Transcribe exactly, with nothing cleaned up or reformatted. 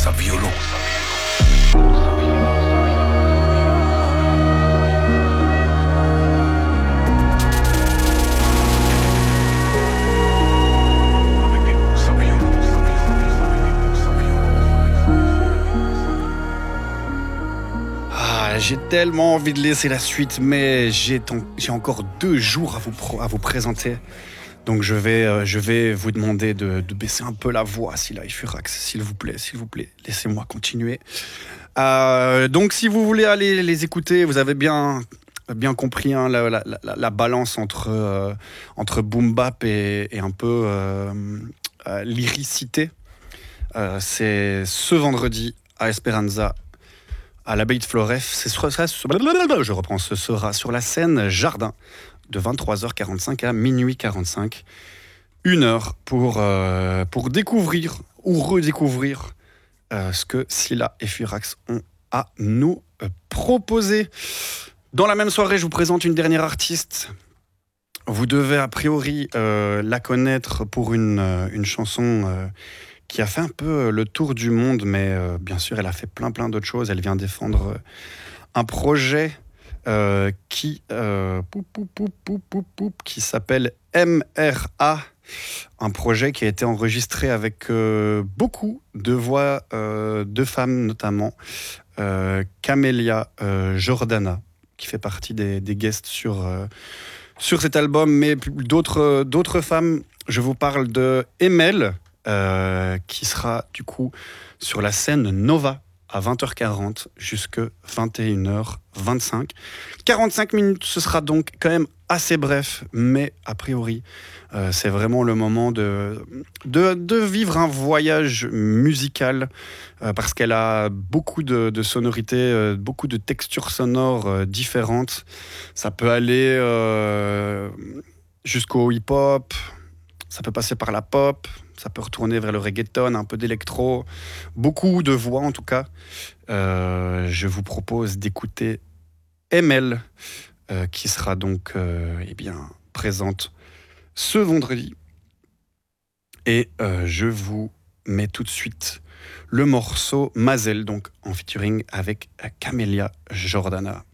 violence à violence. J'ai tellement envie de laisser la suite, mais j'ai, ton, j'ai encore deux jours à vous, pro, à vous présenter. Donc je vais, euh, je vais vous demander de, de baisser un peu la voix, Sila et Furax, s'il vous plaît, s'il vous plaît. Laissez-moi continuer. Euh, donc si vous voulez aller les écouter, vous avez bien, bien compris hein, la, la, la, la balance entre, euh, entre boom bap et, et un peu euh, euh, lyricité. Euh, c'est ce vendredi à Esperanza, à l'abbaye de Floref. C'est sur, je reprends, ce sera sur la scène Jardin de vingt-trois heures quarante-cinq à minuit quarante-cinq. Une heure pour, euh, pour découvrir ou redécouvrir euh, ce que Sila et Furax ont à nous euh, proposer. Dans la même soirée, je vous présente une dernière artiste. Vous devez a priori euh, la connaître pour une, euh, une chanson euh, qui a fait un peu le tour du monde, mais euh, bien sûr, elle a fait plein plein d'autres choses. Elle vient défendre euh, un projet euh, qui, euh, poup, poup, poup, poup, poup, poup, qui s'appelle M R A, un projet qui a été enregistré avec euh, beaucoup de voix euh, de femmes, notamment euh, Camélia euh, Jordana, qui fait partie des, des guests sur, euh, sur cet album, mais d'autres, d'autres femmes. Je vous parle de Emel, Euh, qui sera du coup sur la scène Nova à vingt heures quarante jusqu'à vingt et une heures vingt-cinq. quarante-cinq minutes, ce sera donc quand même assez bref, mais a priori, euh, c'est vraiment le moment de, de, de vivre un voyage musical euh, parce qu'elle a beaucoup de, de sonorités, euh, beaucoup de textures sonores euh, différentes. Ça peut aller euh, jusqu'au hip-hop, ça peut passer par la pop, ça peut retourner vers le reggaeton, un peu d'électro, beaucoup de voix en tout cas. Euh, je vous propose d'écouter Emel, euh, qui sera donc euh, eh bien, présente ce vendredi. Et euh, je vous mets tout de suite le morceau Mazel, donc en featuring avec Camélia Jordana.